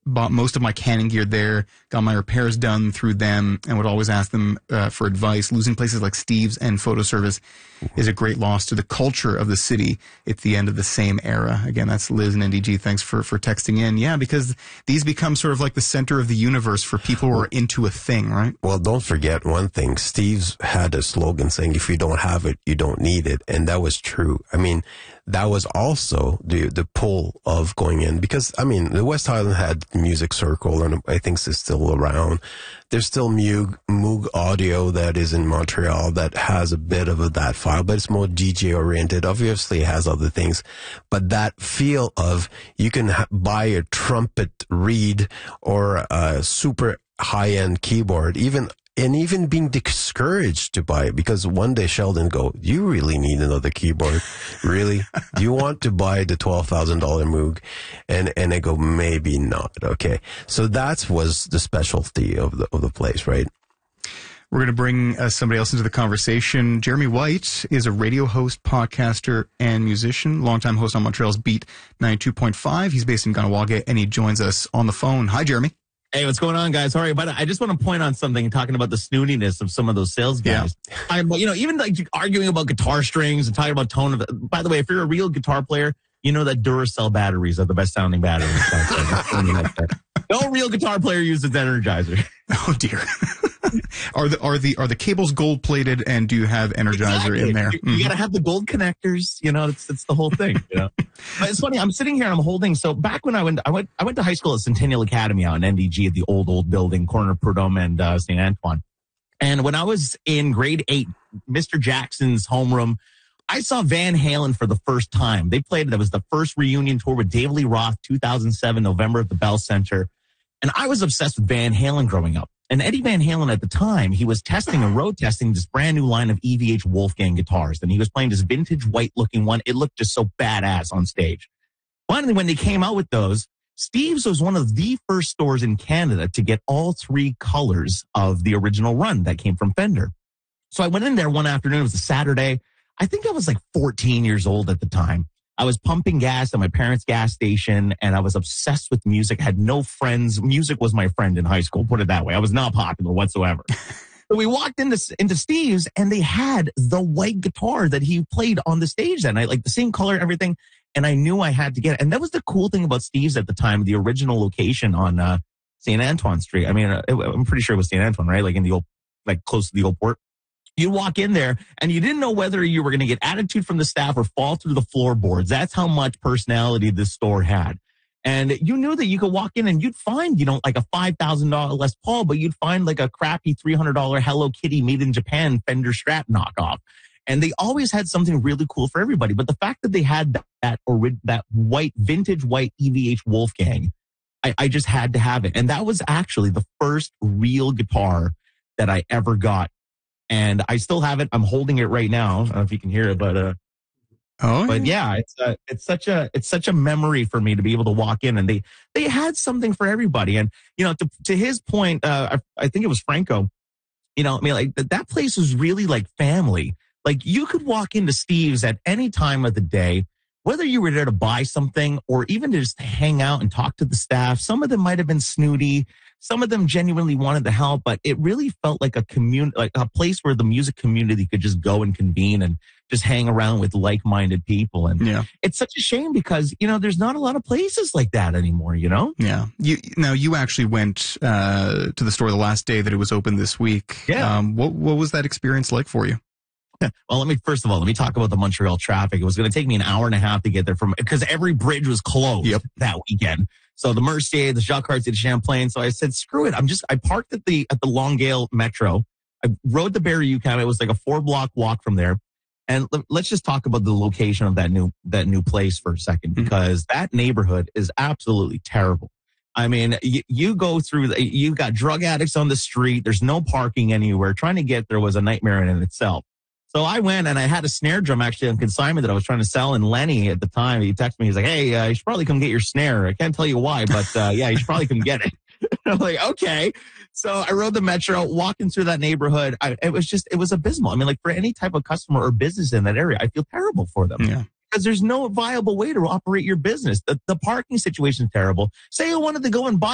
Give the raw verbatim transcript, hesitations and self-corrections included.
bought most of my canning gear there, got my repairs done through them, and would always ask them uh, for advice. Losing places like Steve's and Photo Service is a great loss to the culture of the city. It's the end of the same era. Again, that's Liz and N D G. Thanks for, for texting in. Yeah, because these become sort of like the center of the universe for people who are into a thing, right? Well, don't forget one thing. Steve's had a slogan saying, if you don't have it, you don't need it. And that was true. I mean, that was also the the pull of going in because, I mean, the West Highland had Music Circle, and I think it's still around. There's still Moog, Moog Audio that is in Montreal that has a bit of a, that file, but it's more D J oriented. Obviously, it has other things, but that feel of you can ha- buy a trumpet reed or a super high end keyboard, even. And even being discouraged to buy it because one day Sheldon go, you really need another keyboard? Really? Do you want to buy the twelve thousand dollars Moog? And, and I go, maybe not. Okay. So that was the specialty of the, of the place, right? We're going to bring uh, somebody else into the conversation. Jeremy White is a radio host, podcaster, and musician, longtime host on Montreal's Beat ninety-two point five. He's based in Kahnawake, and he joins us on the phone. Hi, Jeremy. Hey, what's going on, guys? Sorry, but I just want to point on something, talking about the snootiness of some of those sales guys. Yeah. I'm, you know, even like arguing about guitar strings and talking about tone of. By the way, if you're a real guitar player, you know that Duracell batteries are the best sounding batteries. No real guitar player uses Energizer. Oh dear. Are the are the are the cables gold plated, and do you have Energizer exactly. in there? You, you mm-hmm. got to have the gold connectors. You know, it's it's the whole thing. You know, but it's funny. I'm sitting here and I'm holding. So back when I went, I went I went to high school at Centennial Academy out in N D G at the old old building, corner of Prudhomme and uh, Saint Antoine. And when I was in grade eight, Mister Jackson's homeroom, I saw Van Halen for the first time. They played. That was the first reunion tour with David Lee Roth, two thousand seven, November at the Bell Center. And I was obsessed with Van Halen growing up. And Eddie Van Halen at the time, he was testing and road testing this brand new line of E V H Wolfgang guitars. And he was playing this vintage white looking one. It looked just so badass on stage. Finally, when they came out with those, Steve's was one of the first stores in Canada to get all three colors of the original run that came from Fender. So I went in there one afternoon. It was a Saturday. I think I was like fourteen years old at the time. I was pumping gas at my parents' gas station, and I was obsessed with music. I had no friends. Music was my friend in high school, put it that way. I was not popular whatsoever. So we walked into into Steve's, and they had the white guitar that he played on the stage that night, like the same color, everything. And I knew I had to get it. And that was the cool thing about Steve's at the time, the original location on uh, Saint Antoine Street. I mean, uh, I'm pretty sure it was Saint Antoine, right? Like in the old, like close to the old port. You walk in there and you didn't know whether you were going to get attitude from the staff or fall through the floorboards. That's how much personality this store had. And you knew that you could walk in and you'd find, you know, like a five thousand dollars Les Paul, but you'd find like a crappy three hundred dollars Hello Kitty made in Japan Fender Strat knockoff. And they always had something really cool for everybody. But the fact that they had that, that, or that white, vintage white E V H Wolfgang, I, I just had to have it. And that was actually the first real guitar that I ever got. And I still have it. I'm holding it right now. I don't know if you can hear it, but uh, oh, but yeah, yeah it's uh, it's such a it's such a memory for me to be able to walk in, and they they had something for everybody. And you know, to to his point, uh, I, I think it was Franco. You know, I mean, like that place was really like family. Like you could walk into Steve's at any time of the day, whether you were there to buy something or even to just hang out and talk to the staff. Some of them might have been snooty. Some of them genuinely wanted to help, but it really felt like a community, like a place where the music community could just go and convene and just hang around with like-minded people. And yeah. It's such a shame because, you know, there's not a lot of places like that anymore, you know? Yeah. You, now, you actually went uh, to the store the last day that it was open this week. Yeah. Um, what, what was that experience like for you? Well, let me, first of all, let me talk about the Montreal traffic. It was going to take me an hour and a half to get there from, because every bridge was closed yep. that weekend. So the Mercier, the Jacques Cartier de Champlain. So I said, screw it. I'm just, I parked at the, at the Longueuil Metro. I rode the Barrie UQAM. It was like a four block walk from there. And l- let's just talk about the location of that new, that new place for a second, because mm-hmm. that neighborhood is absolutely terrible. I mean, you, you go through, the, you've got drug addicts on the street. There's no parking anywhere. Trying to get there was a nightmare in itself. So I went and I had a snare drum actually on consignment that I was trying to sell. And Lenny at the time, he texted me. He's like, hey, uh, you should probably come get your snare. I can't tell you why, but uh, yeah, you should probably come get it. I'm like, okay. So I rode the Metro, walking through that neighborhood. I, it was just, it was abysmal. I mean, like for any type of customer or business in that area, I feel terrible for them. Yeah. Because there's no viable way to operate your business. The, the parking situation is terrible. Say I wanted to go and buy